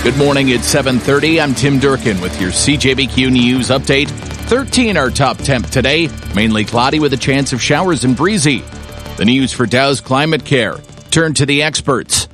Good morning, it's 7:30. I'm Tim Durkin with your CJBQ News update. 13 our top temp today, mainly cloudy with a chance of showers and breezy. The news for Dow's Climate Care. Turn to the experts.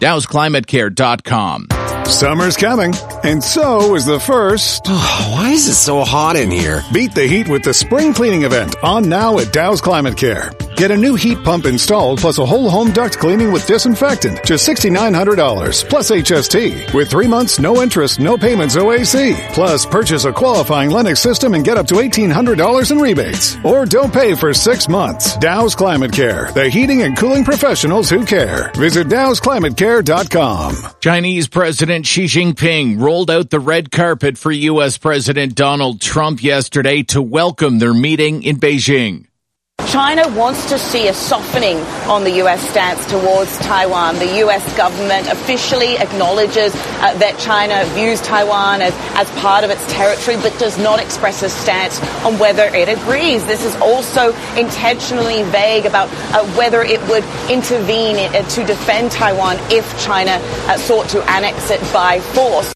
Dow'sClimateCare.com. Summer's coming, and so is the first. Why is it so hot in here? Beat the heat with the spring cleaning event on now at Dow's Climate Care. Get a new heat pump installed plus a whole home duct cleaning with disinfectant. Just $6,900 plus HST. With 3 months, no interest, no payments, OAC. Plus, purchase a qualifying Lennox system and get up to $1,800 in rebates. Or don't pay for 6 months. Dow's Climate Care. The heating and cooling professionals who care. Visit Dow'sClimateCare.com. Chinese President Xi Jinping rolled out the red carpet for U.S. President Donald Trump yesterday to welcome their meeting in Beijing. China wants to see a softening on the U.S. stance towards Taiwan. The U.S. government officially acknowledges that China views Taiwan as part of its territory, but does not express a stance on whether it agrees. This is also intentionally vague about whether it would intervene to defend Taiwan if China sought to annex it by force.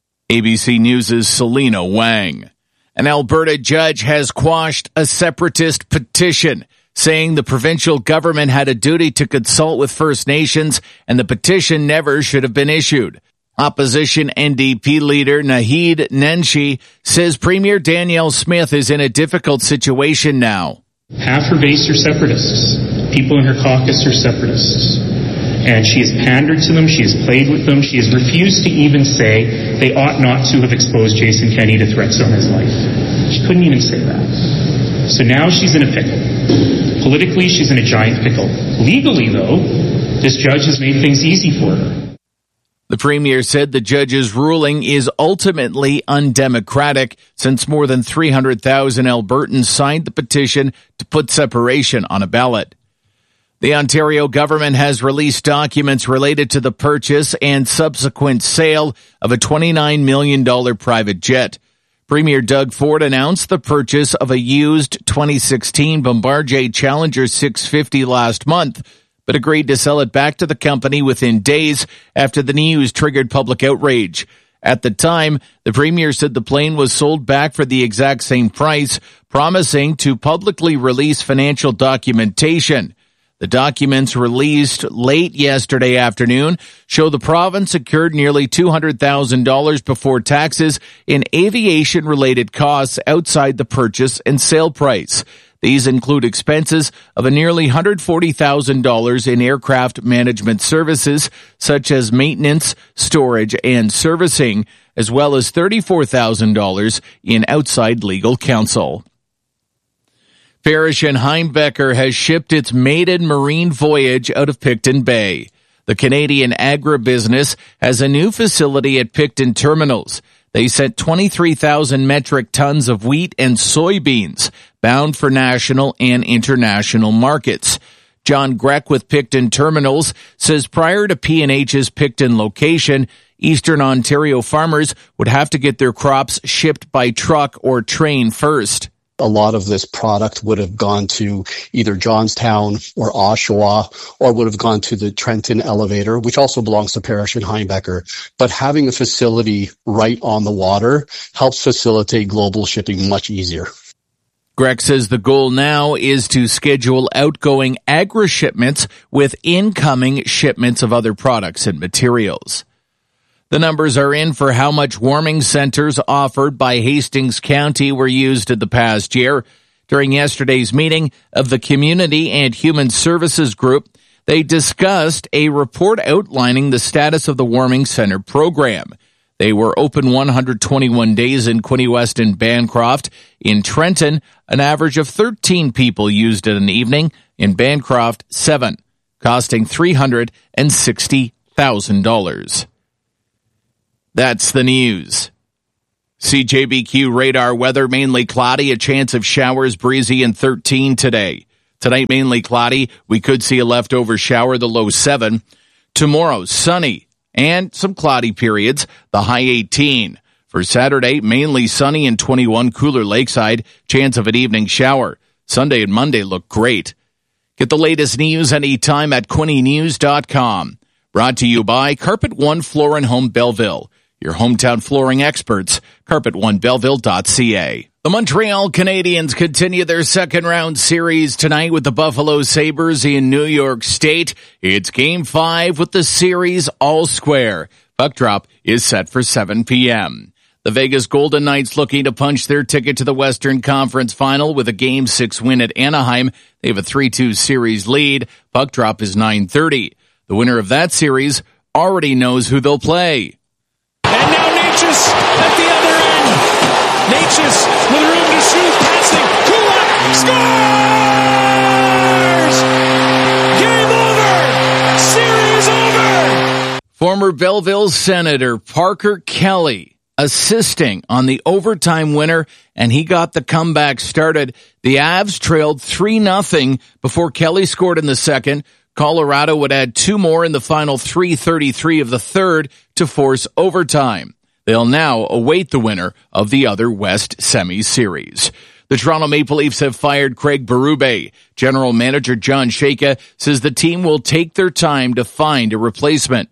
ABC News' Selena Wang. An Alberta judge has quashed a separatist petition, saying the provincial government had a duty to consult with First Nations and the petition never should have been issued. Opposition NDP leader Naheed Nenshi says Premier Danielle Smith is in a difficult situation now. Half her base are separatists. People in her caucus are separatists. And she has pandered to them, she has played with them, she has refused to even say they ought not to have exposed Jason Kenney to threats on his life. She couldn't even say that. So now she's in a pickle. Politically, she's in a giant pickle. Legally, though, this judge has made things easy for her. The Premier said the judge's ruling is ultimately undemocratic since more than 300,000 Albertans signed the petition to put separation on a ballot. The Ontario government has released documents related to the purchase and subsequent sale of a $29 million private jet. Premier Doug Ford announced the purchase of a used 2016 Bombardier Challenger 650 last month, but agreed to sell it back to the company within days after the news triggered public outrage. At the time, the Premier said the plane was sold back for the exact same price, promising to publicly release financial documentation. The documents released late yesterday afternoon show the province secured nearly $200,000 before taxes in aviation-related costs outside the purchase and sale price. These include expenses of a nearly $140,000 in aircraft management services, such as maintenance, storage, and servicing, as well as $34,000 in outside legal counsel. Parrish and Heimbecker has shipped its maiden marine voyage out of Picton Bay. The Canadian agribusiness has a new facility at Picton Terminals. They sent 23,000 metric tons of wheat and soybeans bound for national and international markets. John Greck with Picton Terminals says prior to P&H's Picton location, Eastern Ontario farmers would have to get their crops shipped by truck or train first. A lot of this product would have gone to either Johnstown or Oshawa, or would have gone to the Trenton elevator, which also belongs to Parrish and Heimbecker. But having a facility right on the water helps facilitate global shipping much easier. Greg says the goal now is to schedule outgoing agri shipments with incoming shipments of other products and materials. The numbers are in for how much warming centers offered by Hastings County were used in the past year. During yesterday's meeting of the Community and Human Services Group, they discussed a report outlining the status of the warming center program. They were open 121 days in Quinte West and Bancroft. In Trenton, an average of 13 people used it an evening. In Bancroft, 7, costing $360,000. That's the news. CJBQ radar weather, mainly cloudy, a chance of showers, breezy, and 13 today. Tonight, mainly cloudy. We could see a leftover shower, the low 7. Tomorrow, sunny and some cloudy periods, the high 18. For Saturday, mainly sunny and 21, cooler lakeside, chance of an evening shower. Sunday and Monday look great. Get the latest news anytime at QuinteNews.com. Brought to you by Carpet One Floor and Home Belleville. your hometown flooring experts, carpet1belleville.ca. The Montreal Canadiens continue their second-round series tonight with the Buffalo Sabres in New York State. It's Game 5 with the series all square. Puck drop is set for 7 p.m. The Vegas Golden Knights looking to punch their ticket to the Western Conference Final with a Game 6 win at Anaheim. They have a 3-2 series lead. Puck drop is 9:30. The winner of that series already knows who they'll play. And now Natchez at the other end. Natchez with room to shoot, passing. Kulak scores! Game over! Series over! Former Belleville Senator Parker Kelly assisting on the overtime winner, and he got the comeback started. The Avs trailed 3-0 before Kelly scored in the second. Colorado would add 2 more in the final 3:33 of the third to force overtime. They'll now await the winner of the other West Semi-Series. The Toronto Maple Leafs have fired Craig Berube. General Manager John Shaka says the team will take their time to find a replacement.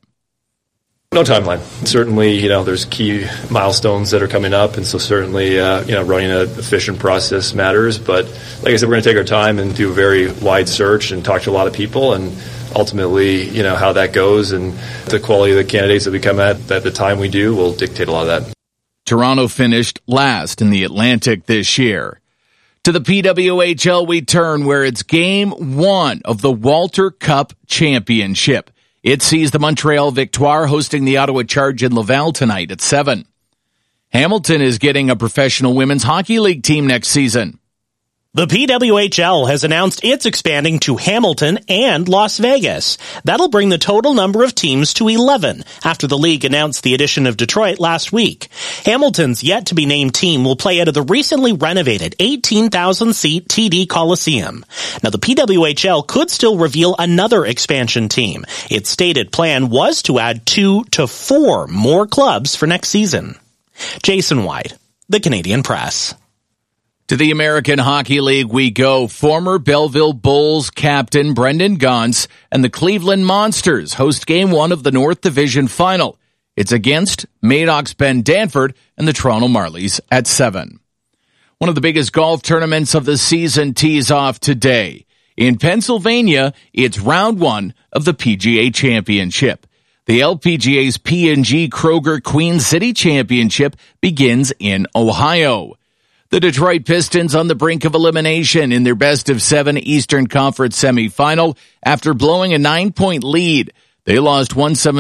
No timeline. Certainly, there's key milestones that are coming up, and so certainly, running an efficient process matters. But like I said, we're going to take our time and do a very wide search and talk to a lot of people, and ultimately, how that goes and the quality of the candidates that we come at the time we do will dictate a lot of that. Toronto finished last in the Atlantic this year. To the PWHL we turn, where it's Game 1 of the Walter Cup Championship. It sees the Montreal Victoire hosting the Ottawa Charge in Laval tonight at 7. Hamilton is getting a professional women's hockey league team next season. The PWHL has announced it's expanding to Hamilton and Las Vegas. That'll bring the total number of teams to 11 after the league announced the addition of Detroit last week. Hamilton's yet-to-be-named team will play out of the recently renovated 18,000-seat TD Coliseum. Now, the PWHL could still reveal another expansion team. Its stated plan was to add 2 to 4 more clubs for next season. Jason White, The Canadian Press. To the American Hockey League we go. Former Belleville Bulls captain Brendan Gaunce and the Cleveland Monsters host Game 1 of the North Division Final. It's against Madoc's Ben Danford and the Toronto Marlies at 7. One of the biggest golf tournaments of the season tees off today. In Pennsylvania, it's round 1 of the PGA Championship. The LPGA's P&G Kroger Queen City Championship begins in Ohio. The Detroit Pistons on the brink of elimination in their best-of-7 Eastern Conference semifinal after blowing a 9-point lead. They lost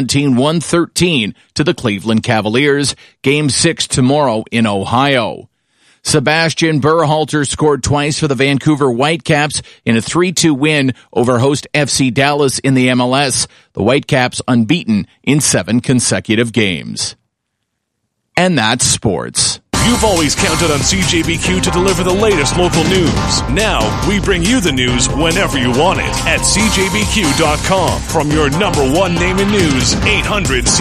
117-113 to the Cleveland Cavaliers. Game 6 tomorrow in Ohio. Sebastian Berhalter scored twice for the Vancouver Whitecaps in a 3-2 win over host FC Dallas in the MLS. The Whitecaps unbeaten in 7 consecutive games. And that's sports. You've always counted on CJBQ to deliver the latest local news. Now, we bring you the news whenever you want it at CJBQ.com. From your #1 name in news, 800